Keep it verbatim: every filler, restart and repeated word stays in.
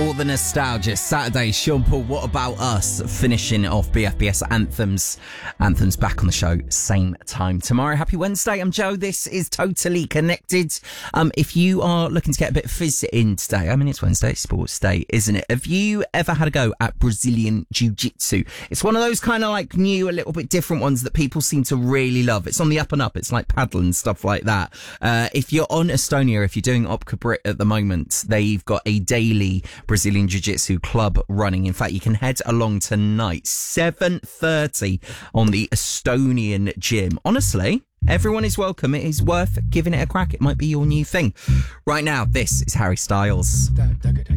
All the nostalgia. Saturday, Sean Paul, What About Us? Finishing off B F B S Anthems. Anthems back on the show, same time tomorrow. Happy Wednesday. I'm Joe. This is Totally Connected. Um, if you are looking to get a bit of fizz in today, I mean, it's Wednesday, sports day, isn't it? Have you ever had a go at Brazilian Jiu-Jitsu? It's one of those kind of like new, a little bit different ones that people seem to really love. It's on the up and up. It's like paddle and stuff like that. Uh, if you're on Estonia, if you're doing Opka Brit at the moment, they've got a daily Brazilian Jiu-Jitsu club running. In fact, you can head along tonight, seven thirty on the Estonian gym. Honestly, everyone is welcome. It is worth giving it a crack. It might be your new thing. Right now, this is Harry Styles.